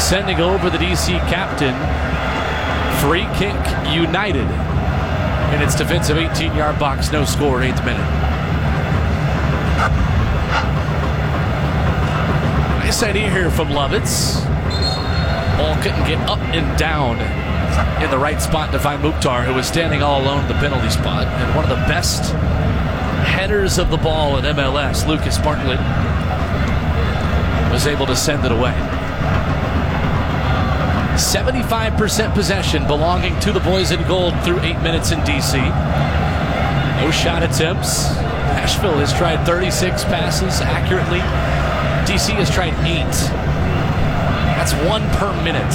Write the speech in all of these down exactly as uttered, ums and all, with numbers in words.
sending over the D C captain. Free kick United in its defensive eighteen-yard box. No score, eighth minute. Nice idea here from Lovitz. Ball couldn't get up and down in the right spot to find Mukhtar, who was standing all alone in the penalty spot. And one of the best headers of the ball in M L S, Lucas Bartlett, was able to send it away. seventy-five percent possession belonging to the boys in gold through eight minutes in D C. No shot attempts. Nashville has tried thirty-six passes accurately. D C has tried eight. That's one per minute.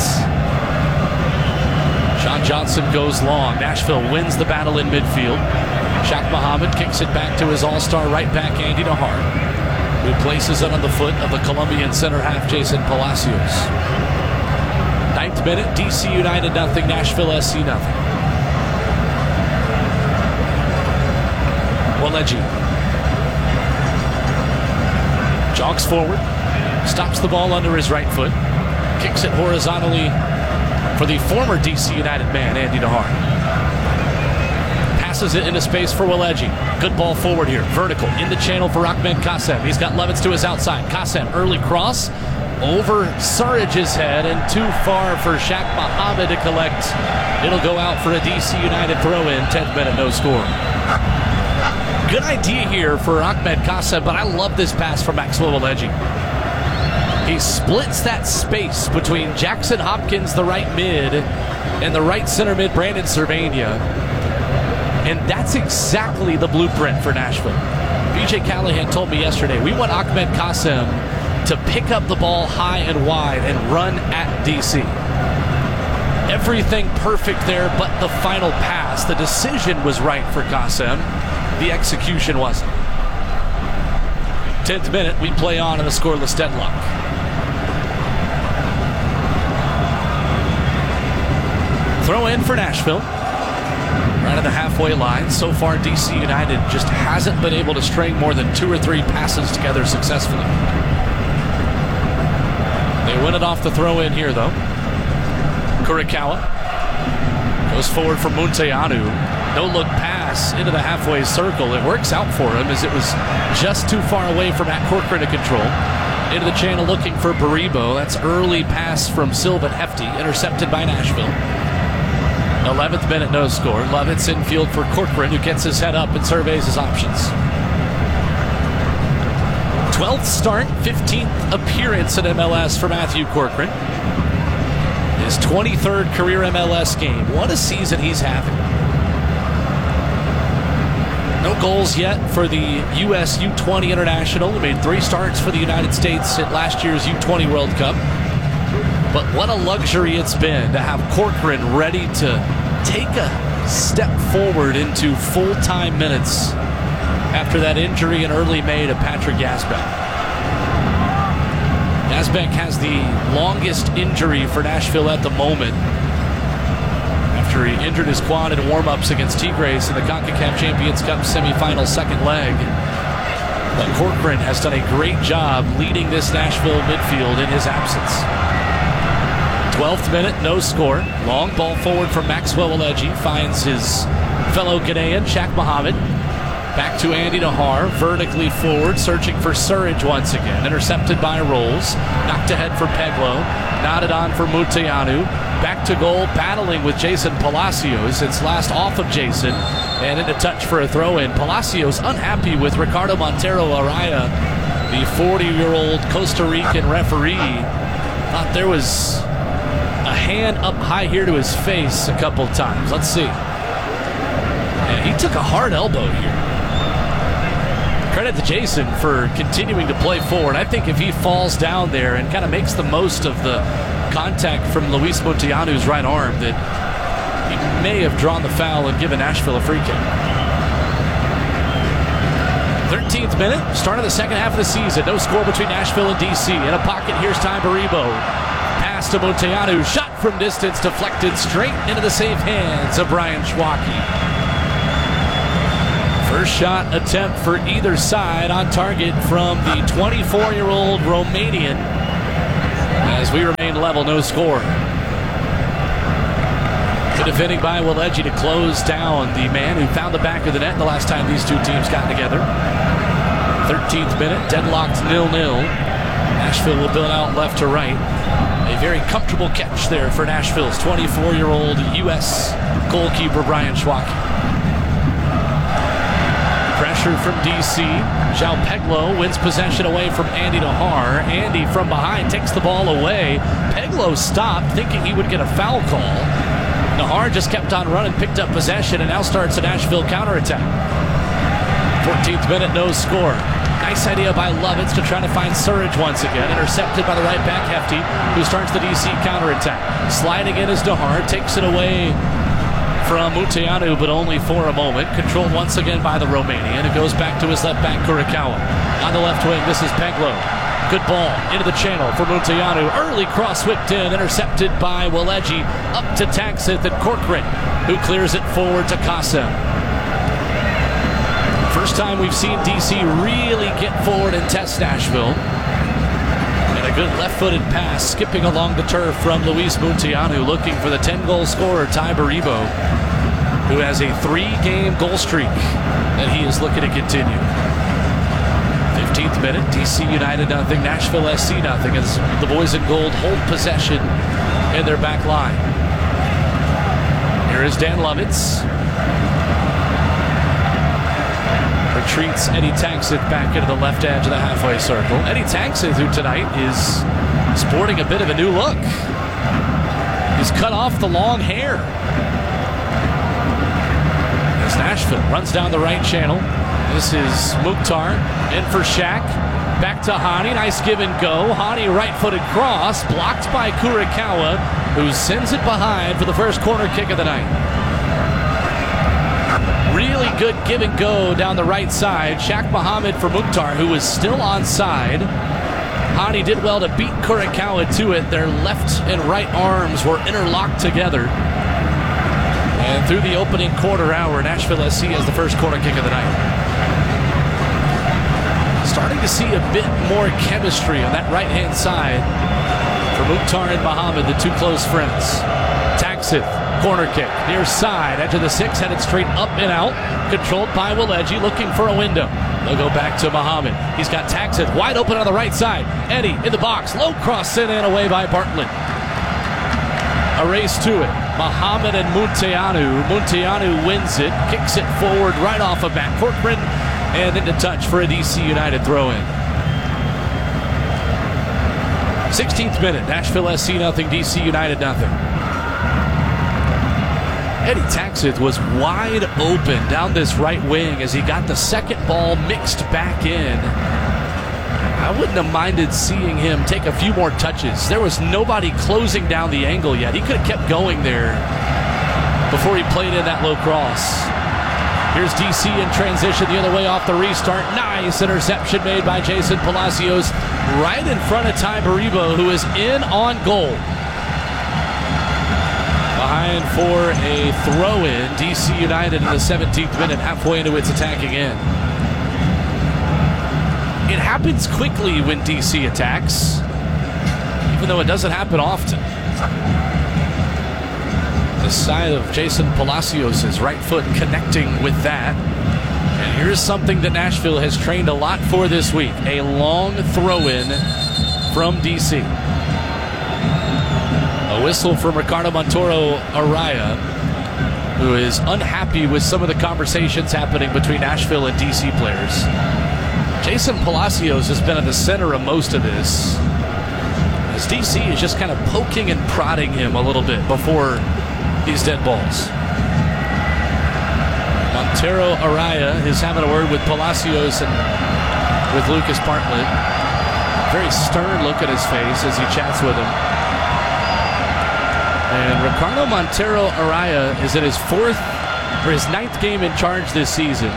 Sean Johnson goes long. Nashville wins the battle in midfield. Shaq Muhammad kicks it back to his all-star right back, Andy Nahar, who places it on the foot of the Colombian center half, Jason Palacios. Ninth minute, D C United nothing, Nashville S C nothing. Waleji jogs forward, stops the ball under his right foot, kicks it horizontally for the former D C United man, Andy Nahar. Passes it into space for Waleji. Good ball forward here, vertical, in the channel for Ahmed Kassem. He's got Lovitz to his outside. Kassem, early cross, over Surridge's head and too far for Shaq Muhammad to collect. It'll go out for a D C United throw-in, tenth minute, no score. Good idea here for Ahmed Kassem, but I love this pass from Maxwell Waleji. He splits that space between Jackson Hopkins, the right mid, and the right center mid, Brandon Cervania. And that's exactly the blueprint for Nashville. B J Callahan told me yesterday, we want Ahmed Kassem to pick up the ball high and wide and run at D C. Everything perfect there, but the final pass, the decision was right for Kassem. The execution wasn't. tenth minute, we play on in a scoreless deadlock. Throw in for Nashville. Right at the halfway line. So far, D C United just hasn't been able to string more than two or three passes together successfully. They win it off the throw in here, though. Kurikawa goes forward for Munteanu. No look pass into the halfway circle. It works out for him as it was just too far away from Matt Corcoran to control. Into the channel looking for Baribo. That's early pass from Sylvan Hefty, intercepted by Nashville. eleventh minute, no score. Lovitz infield for Corcoran, who gets his head up and surveys his options. twelfth start, fifteenth appearance in M L S for Matthew Corcoran. His twenty-third career M L S game. What a season he's having. No goals yet for the U S U twenty International. He made three starts for the United States at last year's U twenty World Cup. But what a luxury it's been to have Corcoran ready to take a step forward into full-time minutes after that injury in early May to Patrick Yazbek. Yazbek has the longest injury for Nashville at the moment after he injured his quad in warm-ups against Tigres in the CONCACAF Champions Cup semifinal second leg. But Corcoran has done a great job leading this Nashville midfield in his absence. twelfth minute, no score. Long ball forward from Maxwell Waleji. Finds his fellow Ghanaian, Shaq Muhammad. Back to Andy Nahar, vertically forward, searching for Surridge once again. Intercepted by Rolls. Knocked ahead for Peglo. Nodded on for Munteanu. Back to goal, battling with Jason Palacios. It's last off of Jason. And into touch for a throw-in. Palacios unhappy with Ricardo Montero Araya, the forty-year-old Costa Rican referee. Thought there was a hand up high here to his face a couple times. Let's see. And he took a hard elbow here. Credit to Jason for continuing to play forward. I think if he falls down there and kind of makes the most of the contact from Luis Munteanu's right arm, that he may have drawn the foul and given Nashville a free kick. thirteenth minute, start of the second half of the season. No score between Nashville and D C. In a pocket, here's Ty Baribo. Pass to Munteanu, shot from distance, deflected straight into the safe hands of Brian Schwacke. First shot attempt for either side on target from the twenty-four-year-old Romanian. as we remain level, no score. The defending by Waleji to close down the man who found the back of the net the last time these two teams got together. thirteenth minute, deadlocked nil nil. Nashville will build out left to right. A very comfortable catch there for Nashville's twenty-four-year-old U S goalkeeper Brian Schwacke. Pressure from D C. João Peglo wins possession away from Andy Nahar. Andy from behind takes the ball away. Peglo stopped, thinking he would get a foul call. Nahar just kept on running, picked up possession, and now starts a Nashville counterattack. fourteenth minute, no score. Nice idea by Lovitz to try to find Surridge once again. Intercepted by the right back Hefty, who starts the D C counterattack. Sliding in is Nahar, takes it away from Munteanu, but only for a moment. Controlled once again by the Romanian. It goes back to his left back, Kurikawa. On the left wing, this is Peglo. Good ball into the channel for Munteanu. Early cross whipped in, intercepted by Waleji. Up to Taxith and Corcoran, who clears it forward to Casa. First time we've seen D C really get forward and test Nashville. And a good left-footed pass skipping along the turf from Luis Munteanu, looking for the ten-goal scorer, Ty Baribo, who has a three-game goal streak that he is looking to continue. fifteenth minute, D C United nothing, Nashville S C nothing, as the boys in gold hold possession in their back line. Here is Dan Lovitz. Retreats Eddie Taxith back into the left edge of the halfway circle. Eddie Taxith, who tonight is sporting a bit of a new look. He's cut off the long hair. As Nashville runs down the right channel. This is Mukhtar in for Shaq. Back to Hani. Nice give and go. Hani right-footed cross. Blocked by Kurikawa, who sends it behind for the first corner kick of the night. Really good give and go down the right side. Shaq Mohammed for Mukhtar, who was still onside. Hani did well to beat Kurikawa to it. Their left and right arms were interlocked together. And through the opening quarter hour, Nashville S C has the first corner kick of the night. Starting to see a bit more chemistry on that right-hand side for Mukhtar and Mohammed, the two close friends. Taxith. Corner kick, near side, edge of the six, headed straight up and out. Controlled by Waleji, looking for a window. They'll go back to Mohammed. He's got Taxith wide open on the right side. Eddie in the box, low cross sent in away by Bartlett. A race to it. Mohammed and Munteanu. Munteanu wins it, kicks it forward right off of Matt Corcoran, and into touch for a D C United throw-in. sixteenth minute, Nashville S C nothing, D C United nothing. Eddie Taxith was wide open down this right wing as he got the second ball mixed back in. I wouldn't have minded seeing him take a few more touches. There was nobody closing down the angle yet. He could have kept going there before he played in that low cross. Here's D C in transition the other way off the restart. Nice interception made by Jason Palacios right in front of Ty Baribo, who is in on goal. Behind for a throw-in, D C United in the seventeenth minute, halfway into its attack again. It happens quickly when D C attacks, even though it doesn't happen often. The side of Jason Palacios' right foot connecting with that. And here's something that Nashville has trained a lot for this week, a long throw-in from D C. A whistle from Ricardo Montero Araya, who is unhappy with some of the conversations happening between Nashville and D C players. Jason Palacios has been at the center of most of this, as D C is just kind of poking and prodding him a little bit before these dead balls. Montero Araya is having a word with Palacios and with Lucas Bartlett. Very stern look at his face as he chats with him. And Ricardo Montero Araya is in his fourth or his ninth game in charge this season.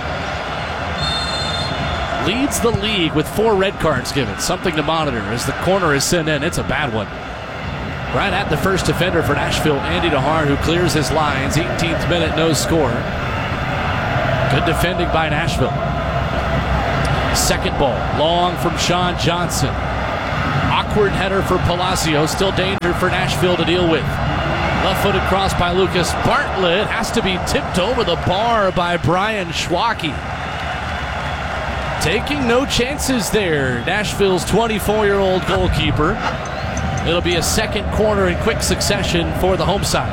Leads the league with four red cards given. Something to monitor as the corner is sent in. It's a bad one. Right at the first defender for Nashville, Andy Nahar, who clears his lines. eighteenth minute, no score. Good defending by Nashville. Second ball, long from Sean Johnson. awkward header for Palacios. Still danger for Nashville to deal with. Left-footed cross by Lucas Bartlett. Has to be tipped over the bar by Brian Schwacke. Taking no chances there, Nashville's twenty-four-year-old goalkeeper. It'll be a second corner in quick succession for the home side.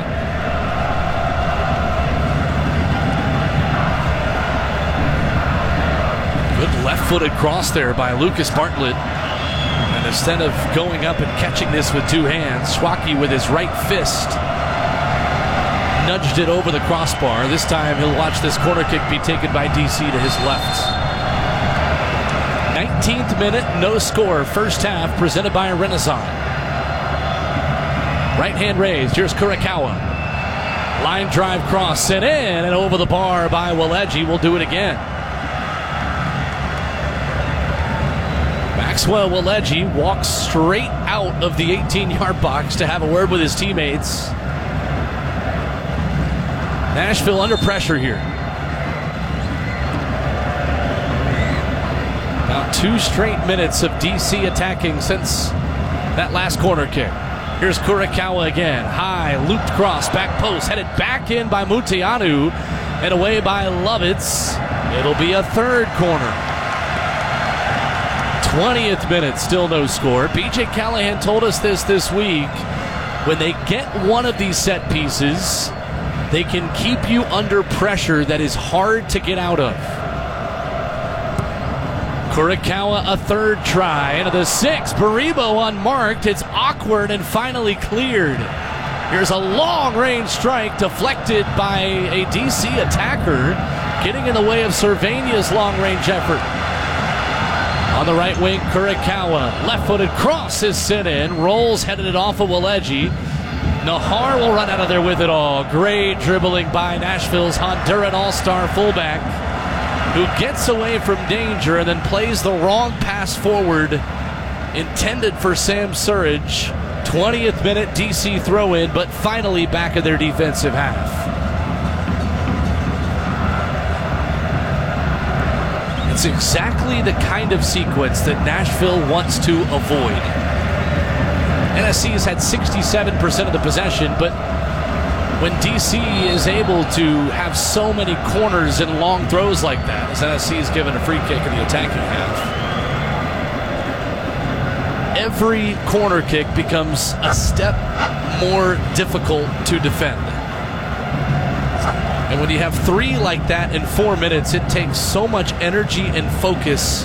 Good left-footed cross there by Lucas Bartlett. And instead of going up and catching this with two hands, Schwacke with his right fist nudged it over the crossbar. This time he'll watch this corner kick be taken by D C to his left. nineteenth minute, no score. First half presented by Renaissance. Right hand raised. Here's Kurikawa. Line drive cross sent in and over the bar by Waleji. Will do it again. Maxwell Waleji walks straight out of the eighteen-yard box to have a word with his teammates. Nashville under pressure here. About two straight minutes of D C attacking since that last corner kick. Here's Kurikawa again. High, looped cross, back post, headed back in by Munteanu and away by Lovitz. It'll be a third corner. twentieth minute, still no score. B J Callahan told us this this week. When they get one of these set pieces, they can keep you under pressure that is hard to get out of. Kurikawa, a third try into the six. Baribo unmarked. It's awkward and finally cleared. Here's a long-range strike deflected by a D C attacker, getting in the way of Cervania's long-range effort. On the right wing, Kurikawa. Left-footed cross is sent in. Rolls headed it off of Waleji. Nahar will run out of there with it all. Great dribbling by Nashville's Honduran all-star fullback, who gets away from danger and then plays the wrong pass forward intended for Sam Surridge. twentieth minute D C throw-in, but finally back in their defensive half. It's exactly the kind of sequence that Nashville wants to avoid. N S C has had sixty-seven percent of the possession, but when D C is able to have so many corners and long throws like that, as N S C is given a free kick in the attacking half, every corner kick becomes a step more difficult to defend. And when you have three like that in four minutes, it takes so much energy and focus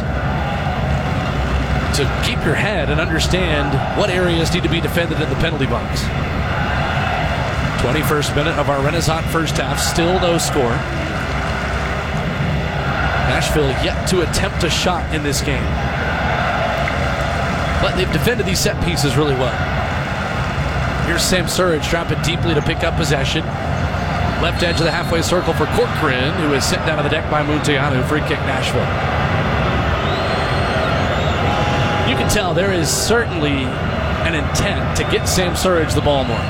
to keep your head and understand what areas need to be defended in the penalty box. twenty-first minute of our Renaissance first half, still no score. Nashville yet to attempt a shot in this game, but they've defended these set pieces really well. Here's Sam Surridge dropping deeply to pick up possession. Left edge of the halfway circle for Corcoran, who is sent down to the deck by Munteanu. Free kick Nashville. You can tell there is certainly an intent to get Sam Surridge the ball more.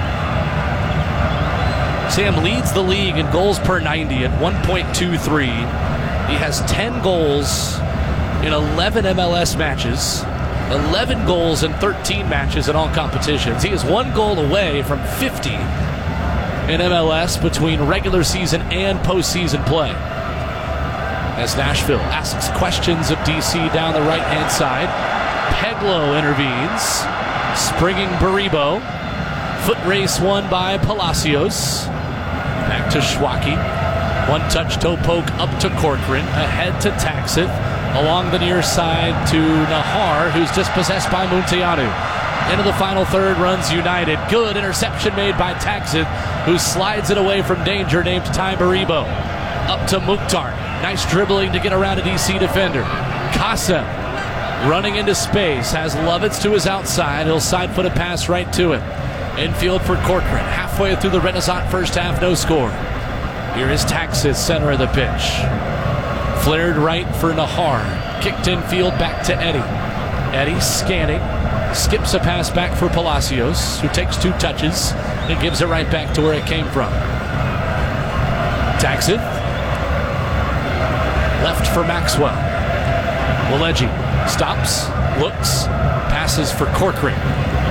Sam leads the league in goals per ninety at one point two three. He has ten goals in eleven M L S matches, eleven goals in thirteen matches in all competitions. He is one goal away from fifty in M L S between regular season and postseason play. As Nashville asks questions of D C down the right-hand side, Peglo intervenes, springing Baribo. Foot race won by Palacios. Back to Schwacke. One-touch toe poke up to Corcoran. Ahead to Taxith. Along the near side to Nahar, who's dispossessed by Munteanu. Into the final third runs United. Good interception made by Taxith, who slides it away from danger, named Ty Baribo. Up to Mukhtar. Nice dribbling to get around a D C defender. Casa running into space. Has Lovitz to his outside. He'll side-foot a pass right to him. Infield for Corcoran. Halfway through the Renaissance first half, no score. Here is Taxith, center of the pitch. Flared right for Nahar. Kicked infield back to Eddie. Eddie scanning. Skips a pass back for Palacios, who takes two touches and gives it right back to where it came from. Taxith. Left for Maxwell. Waleji stops, looks, Passes for Corcoran.